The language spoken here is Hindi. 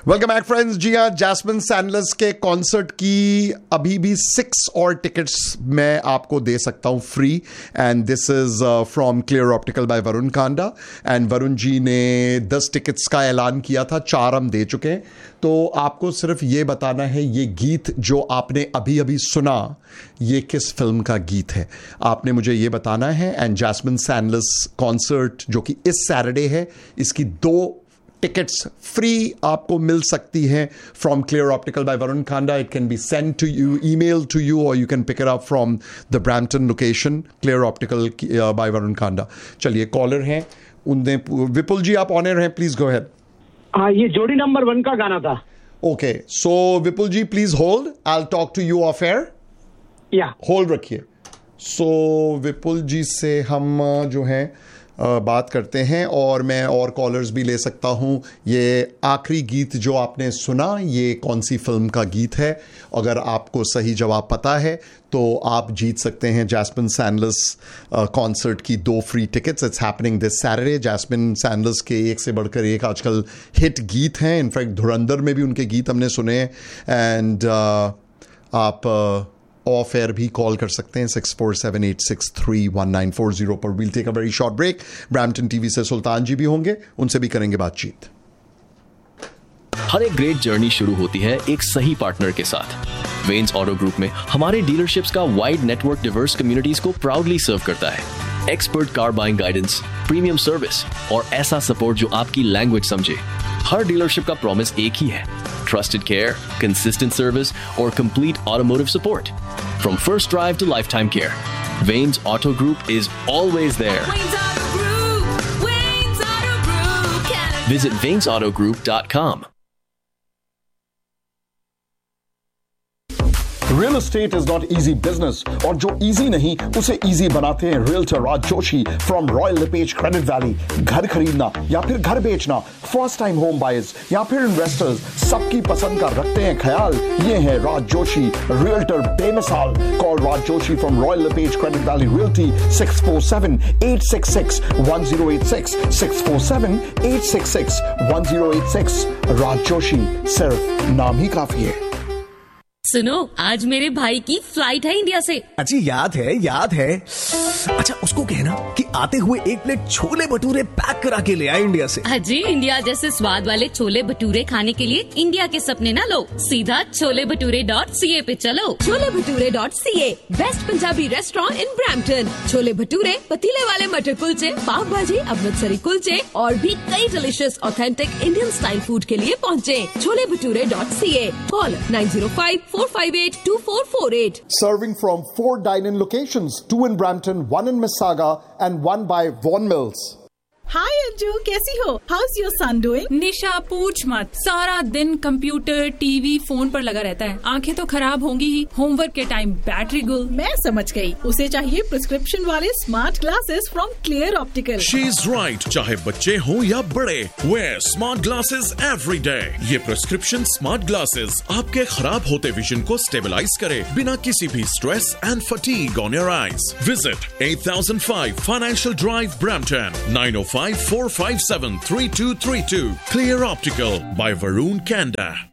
Welcome back friends. जी हाँ, जैस्मिन सैंडलर्स के कॉन्सर्ट की अभी भी 6 और टिकट्स मैं आपको दे सकता हूँ free, and this is from clear optical bye Varun Kanda. And Varun ji ने 10 टिकट्स का ऐलान किया था, 4 हम दे चुके हैं। तो आपको सिर्फ ये बताना है ये गीत जो आपने अभी अभी सुना ये किस फिल्म का गीत है, आपने मुझे ये बताना है। एंड जैस्मिन सैंडलर्स कॉन्सर्ट जो कि इस सैटरडे है, इसकी 2 टिकट्स फ्री आपको मिल सकती हैं from clear optical bye Varun Kanda. It can be send to you, email to you, और you can pick it up from the Brampton location, clear optical bye Varun Kanda. चलिए, कॉलर हैं उनने। विपुल जी, आप ऑन एयर हैं, प्लीज गो अहेड। हाँ, ये जोड़ी नंबर 1 का गाना था। Okay, so Vipul ji please hold, I will talk to you of air. या होल्ड रखिए। सो विपुल जी से हम जो है बात करते हैं, और मैं और कॉलर्स भी ले सकता हूं। ये आखिरी गीत जो आपने सुना ये कौन सी फिल्म का गीत है? अगर आपको सही जवाब पता है तो आप जीत सकते हैं जैस्मिन सैंडलर्स कॉन्सर्ट की 2 free tickets. It's happening this Saturday. Jasmine सैंडलर्स के एक से बढ़कर एक आजकल हिट गीत हैं। इनफैक्ट धुरंधर में भी उनके गीत हमने सुने हैं। एंड आप ऑफ एयर भी कॉल कर सकते हैं 6478631940 पर। We'll take a very short break. Brampton TV से सुल्तान जी भी होंगे, उनसे भी करेंगे बातचीत। हर एक ग्रेट जर्नी शुरू होती है एक सही पार्टनर के साथ। वेन्स ऑटो ग्रुप में हमारे डीलरशिप्स का वाइड नेटवर्क डिवर्स कम्युनिटीज को प्राउडली सर्व करता है। Expert car buying guidance, premium service और ऐसा सपोर्ट जो आपकी लैंग्वेज समझे। हर डीलरशिप का प्रॉमिस एक ही है, trusted care, consistent service, or complete automotive support. From first drive to lifetime care, Wayne's Auto Group is always there. Wayne's Auto Group, Wayne's Auto Group, Canada. Visit Wayne'sAutoGroup.com. Real estate is not easy business, और जो इजी नहीं उसे इजी बनाते हैं realtor Raj Joshi from royal lipase credit valley. घर खरीदना या फिर घर बेचना, फर्स्ट टाइम होम बायर्स या फिर इन्वेस्टर्स, सबकी पसंद का रखते हैं ख्याल। ये है राज जोशी, रियल्टर बेमिसाल। Call Raj Joshi from royal lipase credit valley realty 647-866-1086 647-866-1086। राज जोशी, सिर्फ नाम ही काफी है। सुनो, आज मेरे भाई की फ्लाइट है इंडिया से। अच्छी याद है। अच्छा, उसको कहना कि आते हुए 1 प्लेट छोले भटूरे पैक करा के ले आए इंडिया से। अजी, इंडिया जैसे स्वाद वाले छोले भटूरे खाने के लिए इंडिया के सपने ना लो, सीधा छोलेभटूरे.ca पे चलो। छोलेभटूरे.ca, best Punjabi restaurant in Brampton. Chole bhature, पतीले वाले मटर कुलचे, पाव भाजी, अमृतसरी कुलचे और भी कई delicious authentic Indian style food के लिए पहुँचे छोलेभटूरे.ca। Call 905-458-2448. Serving from 4 dine-in locations, 2 in Brampton, 1 in Mississauga, and 1 by Vaughan Mills. हाय अंजू, कैसी हो? House your son doing? निशा, पूछ मत। सारा दिन कंप्यूटर, टीवी, फोन पर लगा रहता है। आंखें तो खराब होंगी ही, होमवर्क के टाइम बैटरी गुल। मैं समझ गई, उसे चाहिए प्रिस्क्रिप्शन वाले smart glasses from clear optical. She is right. चाहे बच्चे हों या बड़े, where smart glasses every day. ये प्रिस्क्रिप्शन स्मार्ट ग्लासेस आपके खराब होते विजन को स्टेबलाइज करे बिना किसी भी stress and fatigue on your eyes. Visit 8005 Financial Drive, Brampton, 905-457-3232. Clear Optical by Varun Kanda.